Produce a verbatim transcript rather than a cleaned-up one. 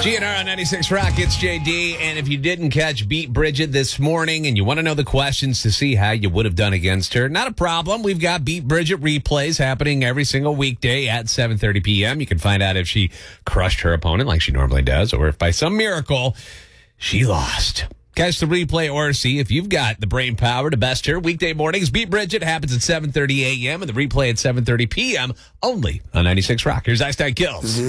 G N R on ninety-six Rock, it's J D. And if you didn't catch Beat Bridget this morning and you want to know the questions to see how you would have done against her, not a problem. We've got Beat Bridget replays happening every single weekday at seven thirty p.m. You can find out if she crushed her opponent like she normally does, or if by some miracle she lost. Catch the replay or see if you've got the brain power to best her. Weekday mornings, Beat Bridget happens at seven thirty a.m. and the replay at seven thirty p.m. only on ninety-six Rock. Here's Einstein Kills.